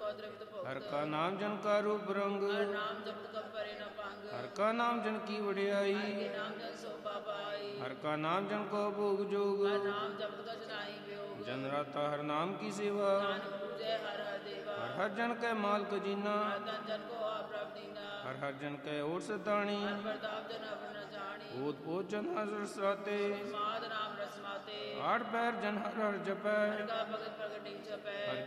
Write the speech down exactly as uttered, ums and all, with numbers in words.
ਹਰ ਕਾ ਨਾਮ ਜਨ ਕਾ ਰੂਪ ਰੰਗ, ਹਰ ਕਾ ਨਾਮ ਜਨ ਕੀ ਵਡਿਆਈ, ਹਰ ਕਾ ਨਾਮ ਜਨ ਕੋ ਭੋਗ ਜੋਗ, ਜਨ ਰਾਤਾ ਹਰ ਨਾਮ ਕੀ ਸੇਵਾ, ਹਰ ਹਰ ਜਨ ਕੈ ਮਾਲਕ ਜੀਨਾ, ਹਰ ਹਰ ਜਨ ਕੈ ਓਟ ਸਤਾਣੀ, ਓਤ ਪੋਤ ਜਨ ਹਰ ਸਰਾਤੇ, ਆਠ ਪੈਰ ਜਨ ਹਰ ਹਰ ਜਪੈ, ਹਰ